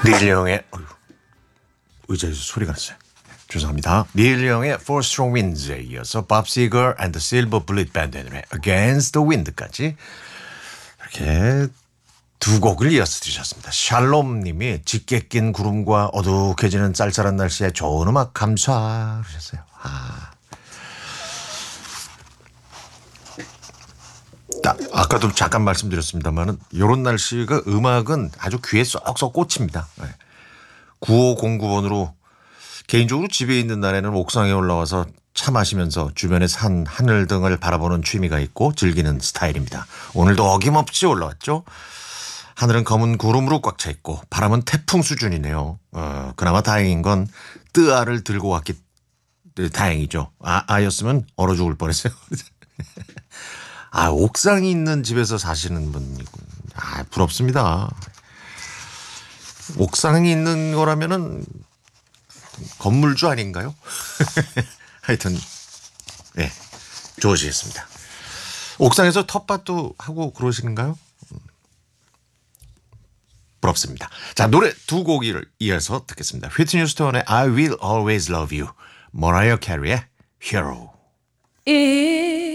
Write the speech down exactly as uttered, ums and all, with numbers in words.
닐 영의 어휴, 의자에서 소리가 났어요. 죄송합니다. 닐 영의 Four Strong Winds에 이어서 Bob Seger and the Silver Bullet Band의 노래 Against the Wind까지 이렇게 두 곡을 이어서 들으셨습니다. 샬롬님이 짙게 낀 구름과 어둑해지는 쌀쌀한 날씨에 좋은 음악 감사 그러셨어요. 아. 아, 아까도 잠깐 말씀드렸습니다만은 이런 날씨가 음악은 아주 귀에 쏙쏙 꽂힙니다. 네. 구오공구 번으로 개인적으로 집에 있는 날에는 옥상에 올라와서 차 마시면서 주변의 산, 하늘 등을 바라보는 취미가 있고 즐기는 스타일입니다. 오늘도 어김없이 올라왔죠. 하늘은 검은 구름으로 꽉 차 있고 바람은 태풍 수준이네요. 어, 그나마 다행인 건 뜨아를 들고 왔기 네, 다행이죠. 아, 아였으면 얼어 죽을 뻔했어요. 아, 옥상이 있는 집에서 사시는 분, 아, 부럽습니다. 옥상이 있는 거라면은 건물주 아닌가요? 하여튼, 네, 좋으시겠습니다. 옥상에서 텃밭도 하고 그러시는가요? 부럽습니다. 자, 노래 두 곡을 이어서 듣겠습니다. 휘트니 휴스턴의 I Will Always Love You, 머라이어 캐리의 Hero. If